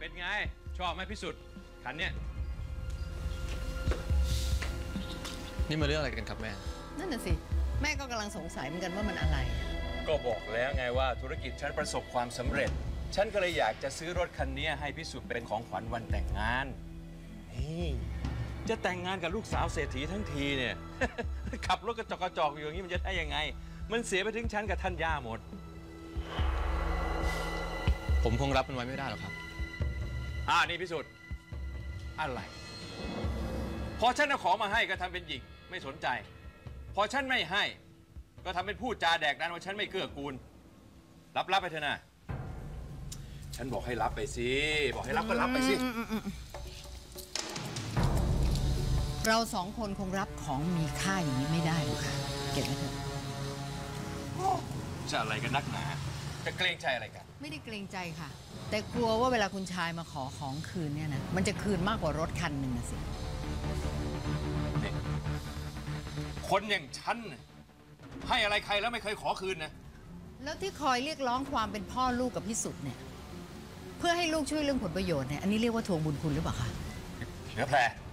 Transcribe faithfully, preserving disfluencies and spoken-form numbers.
เป็นไงชอบไหมพิสุทธิ์คันเนี้ยนี่มาเรื่องอะไรกันครับแม่นั่นน่ะสิแม่ก็กำลังสงสัยเหมือนกันว่ามันอะไรก็บอกแล้วไงว่าธุรกิจฉันประสบความสำเร็จฉันก็เลยอยากจะซื้อรถคันนี้ให้พิสุทธิ์เป็นของขวัญวันแต่งงานนี่จะแต่งงานกับลูกสาวเศรษฐีทั้งทีเนี่ย ขับรถกระจอกกระจอกอยู่อย่างนี้มันจะได้ยังไงมันเสียไปถึงฉันกับท่านย่าหมดผมคงรับมันไว้ไม่ได้หรอกครับอ่านี่พิสุทธิ์อะไรพอฉันเอาของมาให้ก็ทำเป็นหยิกไม่สนใจพอฉันไม่ให้ก็ทำเป็นพูดจาแดกดันว่าฉันไม่เกื้อกูลรับรับไปเถอะนะฉันบอกให้รับไปสิบอกให้รับก็รับไปสิเราสองคนคงรับของมีค่าอย่างนี้ไม่ได้หรอกค่ะเก็บไว้เถอะจะอะไรกันนักหนาจะเกรงใจอะไรกันไม่ได้เกรงใจค่ะแต่กลัวว่าเวลาคุณชายมาขอของคืนเนี่ยนะมันจะคืนมากกว่ารถคันหนึ่งนะสิคนอย่างฉันให้อะไรใครแล้วไม่เคยขอคืนนะแล้วที่คอยเรียกร้องความเป็นพ่อลูกกับพี่สุดเนี่ยเพื่อให้ลูกช่วยเรื่องผลประโยชน์เนี่ยอันนี้เรียกว่าทวงบุญคุณหรือเปล่าคะเหนือแพร